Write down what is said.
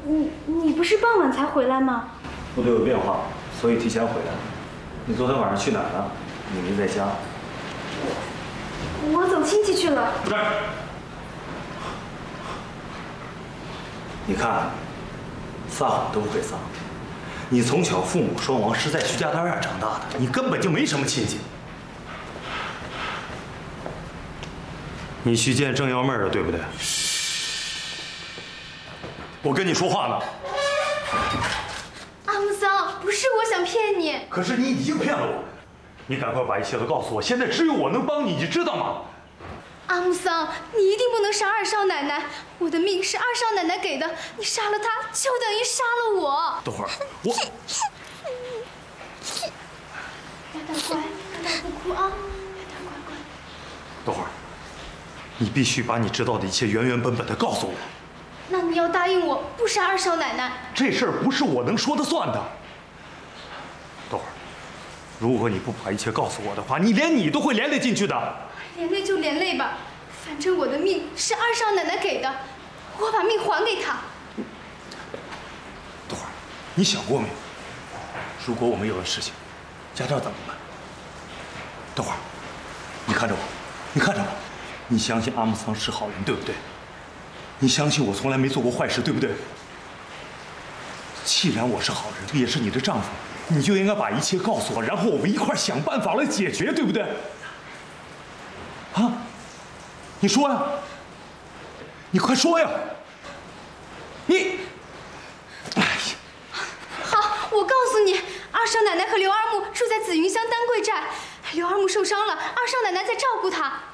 你不是傍晚才回来吗？ 部队有变化，所以提前回来。你昨天晚上去哪儿了？你没在家。 我走亲戚去了。 不是。你看，撒谎都会撒。你从小父母双亡，是在徐家大院长大的，你根本就没什么亲戚。你去见郑幺妹了，对不对？我跟你说话呢。 阿木桑，不是我想骗你。 可是你已经骗了我，你赶快把一切都告诉我，现在只有我能帮你，你知道吗？ 阿木桑，你一定不能杀二少奶奶，我的命是二少奶奶给的，你杀了她就等于杀了我。 等会儿，我。 丫头乖，丫头不哭啊，丫头乖乖。 等会儿，你必须把你知道的一切原原本本的告诉我。 那你要答应我不杀二少奶奶。 这事儿不是我能说的算的。等会儿，如果你不把一切告诉我的话，你连你都会连累进去的。 连累就连累吧，反正我的命是二少奶奶给的，我把命还给她。 等会儿，你想过没有？如果我们有了事情，家这怎么办？等会儿，你看着我，你看着我，你相信阿木桑是好人，对不对？你相信我从来没做过坏事，对不对？既然我是好人，也是你的丈夫，你就应该把一切告诉我，然后我们一块想办法来解决，对不对？啊，你说呀，你快说呀！你，哎呀， 好，我告诉你，二少奶奶和刘二木住在紫云乡丹桂寨，刘二木受伤了，二少奶奶在照顾他。